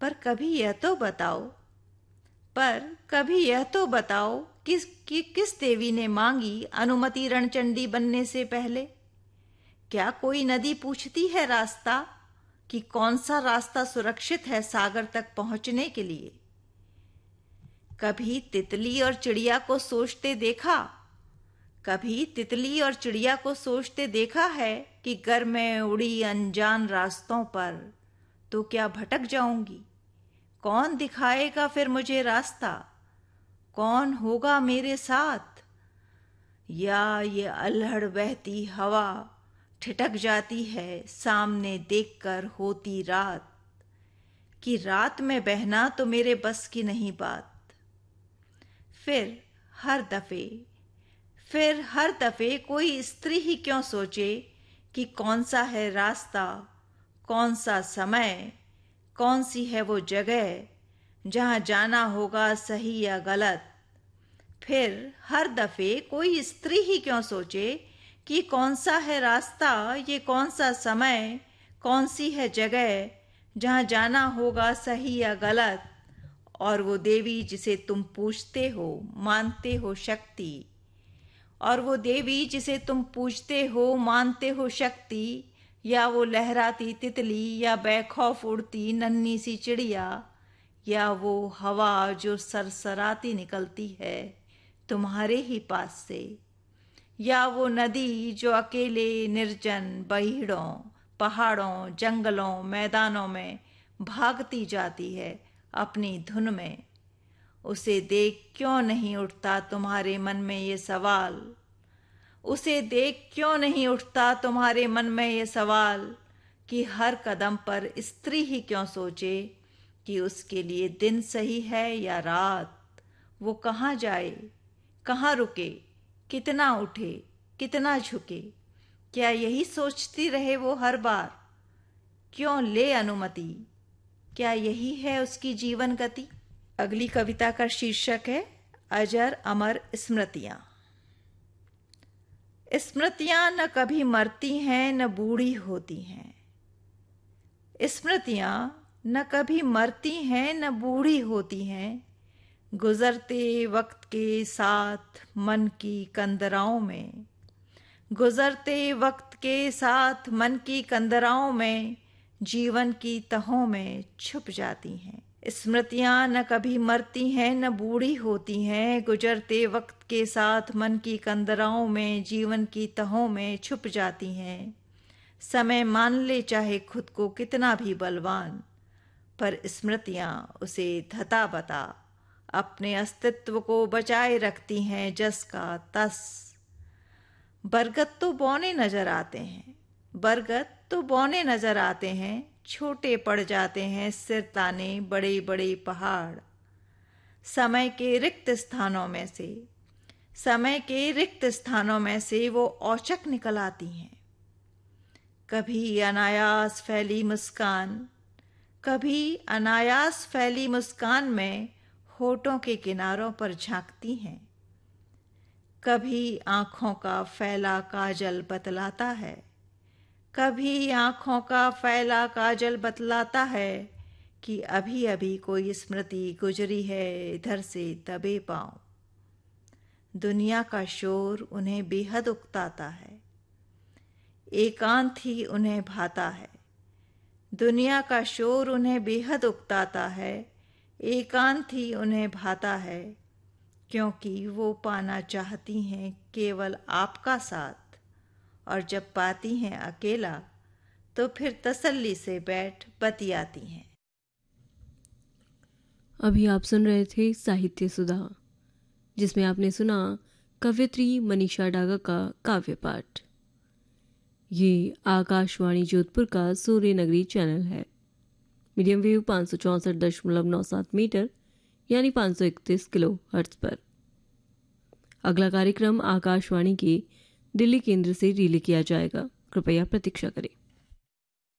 पर कभी यह तो बताओ कि किस देवी ने मांगी अनुमति रणचंडी बनने से पहले? क्या कोई नदी पूछती है रास्ता कि कौन सा रास्ता सुरक्षित है सागर तक पहुंचने के लिए? कभी तितली और चिड़िया को सोचते देखा है कि अगर मैं उड़ी अनजान रास्तों पर तो क्या भटक जाऊंगी? कौन दिखाएगा फिर मुझे रास्ता? कौन होगा मेरे साथ? या ये अल्हड़ बहती हवा ठिठक जाती है सामने देखकर होती रात, कि रात में बहना तो मेरे बस की नहीं बात। फिर हर दफे कोई स्त्री ही क्यों सोचे कि कौन सा है रास्ता, कौन सा समय, कौन सी है वो जगह जहां जाना होगा सही या गलत। फिर हर दफे कोई स्त्री ही क्यों सोचे कि कौन सा है रास्ता, ये कौन सा समय, कौन सी है जगह जहां जाना होगा सही या गलत। और वो देवी जिसे तुम पूजते हो मानते हो शक्ति, या वो लहराती तितली, या बेखौफ उड़ती नन्ही सी चिड़िया, या वो हवा जो सरसराती निकलती है तुम्हारे ही पास से, या वो नदी जो अकेले निर्जन बहिड़ों, पहाड़ों, जंगलों, मैदानों में भागती जाती है अपनी धुन में। उसे देख क्यों नहीं उठता तुम्हारे मन में ये सवाल कि हर कदम पर स्त्री ही क्यों सोचे कि उसके लिए दिन सही है या रात? वो कहाँ जाए, कहाँ रुके, कितना उठे, कितना झुके, क्या यही सोचती रहे वो हर बार? क्यों ले अनुमति? क्या यही है उसकी जीवन गति? अगली कविता का शीर्षक है अजर अमर स्मृतियां। स्मृतियां न कभी मरती हैं न बूढ़ी होती हैं। स्मृतियां न कभी मरती हैं न बूढ़ी होती हैं। गुजरते वक्त के साथ मन की कंदराओं में जीवन की तहों में छुप जाती हैं। स्मृतियां न कभी मरती हैं न बूढ़ी होती हैं। गुजरते वक्त के साथ मन की कंदराओं में जीवन की तहों में छुप जाती हैं। समय मान ले चाहे खुद को कितना भी बलवान, पर स्मृतियां उसे धता बता अपने अस्तित्व को बचाए रखती हैं जस का तस। बरगद तो बौने नजर आते हैं, छोटे पड़ जाते हैं सिर ताने बड़े बड़े पहाड़। समय के रिक्त स्थानों में से वो औचक निकल आती हैं। कभी अनायास फैली मुस्कान में होठों के किनारों पर झांकती हैं। कभी आंखों का फैला काजल बतलाता है कि अभी अभी कोई स्मृति गुजरी है इधर से दबे पांव। दुनिया का शोर उन्हें बेहद उकताता है, एकांत ही उन्हें भाता है। एकांत ही उन्हें भाता है, क्योंकि वो पाना चाहती हैं केवल आपका साथ, और जब पाती हैं अकेला तो फिर तसल्ली से बैठ बतियाती हैं। अभी आप सुन रहे थे साहित्य सुधा, जिसमें आपने सुना कवयित्री मनीषा डागा का काव्य पाठ। ये आकाशवाणी जोधपुर का सूर्य नगरी चैनल है। मीडियम वेव 564.97 मीटर यानी 531 किलो हर्ट्ज पर। अगला कार्यक्रम आकाशवाणी के दिल्ली केंद्र से रिले किया जाएगा। कृपया प्रतीक्षा करें।